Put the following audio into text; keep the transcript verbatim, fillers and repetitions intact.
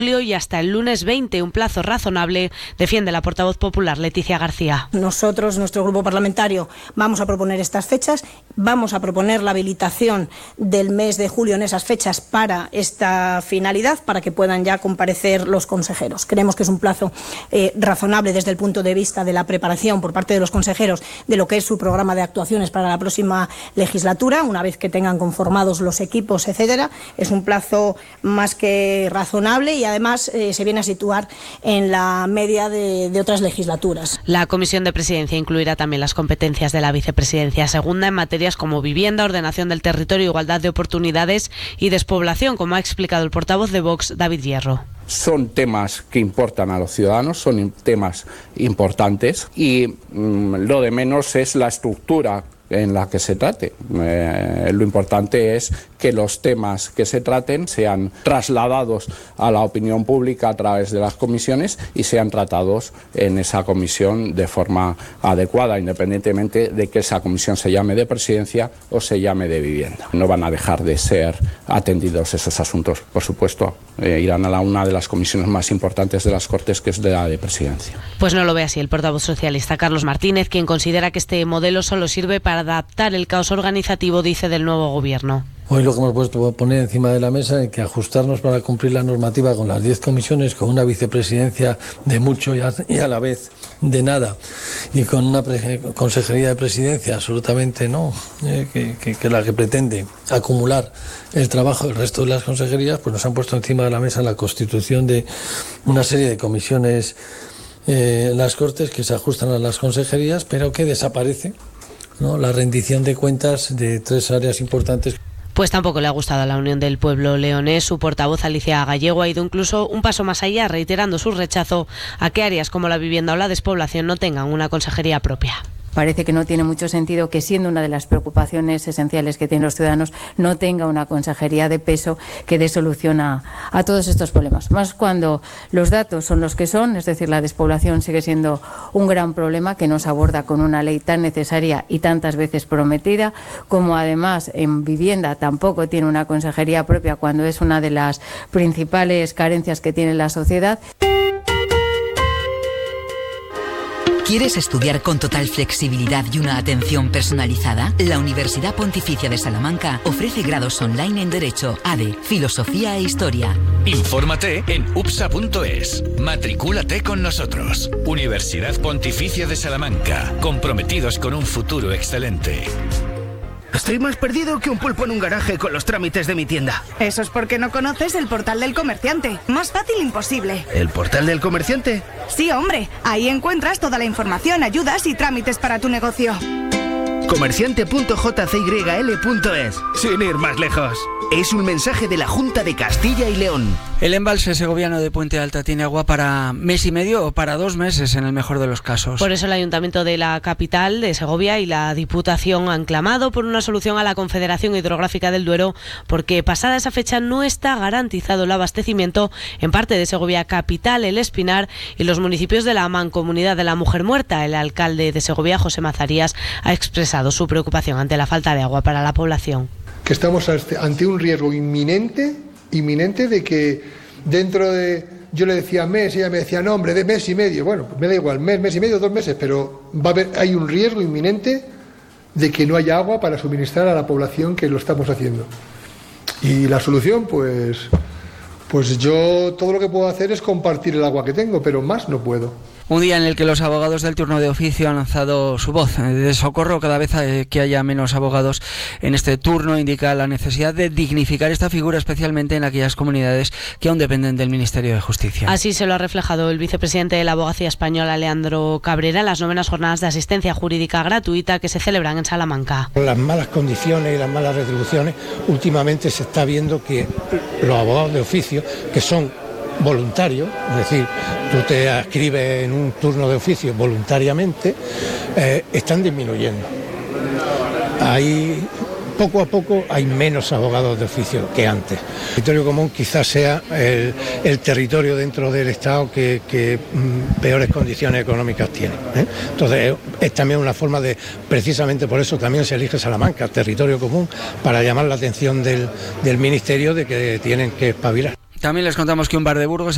y hasta el lunes veinte, un plazo razonable, defiende la portavoz popular Leticia García. Nosotros, nuestro grupo parlamentario, vamos a proponer estas fechas, vamos a proponer la habilitación del mes de julio en esas fechas para esta finalidad, para que puedan ya comparecer los consejeros. Creemos que es un plazo eh, razonable desde el punto de vista de la preparación por parte de los consejeros de lo que es su programa de actuaciones para la próxima legislatura, una vez que tengan conformados los equipos, etcétera. Es un plazo más que razonable y además eh, se viene a situar en la media de, de otras legislaturas. La Comisión de Presidencia incluirá también las competencias de la Vicepresidencia Segunda en materias como vivienda, ordenación del territorio, igualdad de oportunidades y despoblación, como ha explicado el portavoz de Vox, David Hierro. Son temas que importan a los ciudadanos, son temas importantes y mmm, lo de menos es la estructura en la que se trate. Eh, lo importante es que los temas que se traten sean trasladados a la opinión pública a través de las comisiones y sean tratados en esa comisión de forma adecuada, independientemente de que esa comisión se llame de presidencia o se llame de vivienda. No van a dejar de ser atendidos esos asuntos, por supuesto. Eh, irán a la, una de las comisiones más importantes de las Cortes, que es de la de presidencia. Pues no lo ve así el portavoz socialista Carlos Martínez, quien considera que este modelo solo sirve para adaptar el caos organizativo, dice, del nuevo gobierno. Hoy lo que hemos puesto a poner encima de la mesa es que ajustarnos para cumplir la normativa con las diez comisiones, con una vicepresidencia de mucho y a, y a la vez de nada, y con una pre, consejería de presidencia absolutamente no, eh, que, que, que la que pretende acumular el trabajo del resto de las consejerías, pues nos han puesto encima de la mesa la constitución de una serie de comisiones eh, en las Cortes que se ajustan a las consejerías, pero que desaparece, ¿no?, la rendición de cuentas de tres áreas importantes. Pues tampoco le ha gustado a la Unión del Pueblo leonés. Su portavoz Alicia Gallego ha ido incluso un paso más allá, reiterando su rechazo a que áreas como la vivienda o la despoblación no tengan una consejería propia. Parece que no tiene mucho sentido que, siendo una de las preocupaciones esenciales que tienen los ciudadanos, no tenga una consejería de peso que dé solución a, a todos estos problemas. Más cuando los datos son los que son, es decir, la despoblación sigue siendo un gran problema que no se aborda con una ley tan necesaria y tantas veces prometida, como además en vivienda tampoco tiene una consejería propia cuando es una de las principales carencias que tiene la sociedad. ¿Quieres estudiar con total flexibilidad y una atención personalizada? La Universidad Pontificia de Salamanca ofrece grados online en Derecho, A D E, Filosofía e Historia. Infórmate en U P S A punto es. Matricúlate con nosotros. Universidad Pontificia de Salamanca, comprometidos con un futuro excelente. Estoy más perdido que un pulpo en un garaje con los trámites de mi tienda. Eso es porque no conoces el Portal del Comerciante. Más fácil imposible. ¿El Portal del Comerciante? Sí, hombre. Ahí encuentras toda la información, ayudas y trámites para tu negocio. Comerciante punto j c y l punto es. Sin ir más lejos. Es un mensaje de la Junta de Castilla y León. El embalse segoviano de Puente Alta tiene agua para mes y medio o para dos meses en el mejor de los casos. Por eso el Ayuntamiento de la capital de Segovia y la Diputación han clamado por una solución a la Confederación Hidrográfica del Duero, porque pasada esa fecha no está garantizado el abastecimiento en parte de Segovia capital, El Espinar y los municipios de la Mancomunidad de la Mujer Muerta. El alcalde de Segovia, José Mazarías, ha expresado su preocupación ante la falta de agua para la población. Que estamos ante un riesgo inminente, inminente de que dentro de, yo le decía mes, ella me decía no hombre, de mes y medio, bueno, pues me da igual, mes, mes y medio, dos meses, pero va a haber, hay un riesgo inminente de que no haya agua para suministrar a la población que lo estamos haciendo. Y la solución, pues, pues yo todo lo que puedo hacer es compartir el agua que tengo, pero más no puedo. Un día en el que los abogados del turno de oficio han lanzado su voz de socorro. Cada vez que haya menos abogados en este turno indica la necesidad de dignificar esta figura, especialmente en aquellas comunidades que aún dependen del Ministerio de Justicia. Así se lo ha reflejado el vicepresidente de la Abogacía Española, Leandro Cabrera, en las novenas jornadas de asistencia jurídica gratuita que se celebran en Salamanca. Con las malas condiciones y las malas retribuciones, últimamente se está viendo que los abogados de oficio, que son voluntarios, es decir, tú te adscribes en un turno de oficio voluntariamente, eh, están disminuyendo. Hay, poco a poco hay menos abogados de oficio que antes. El territorio común quizás sea el, el territorio dentro del Estado que, que mm, peores condiciones económicas tiene, ¿eh? Entonces es también una forma de, precisamente por eso también se elige Salamanca, territorio común, para llamar la atención del, del Ministerio de que tienen que espabilar. También les contamos que un bar de Burgos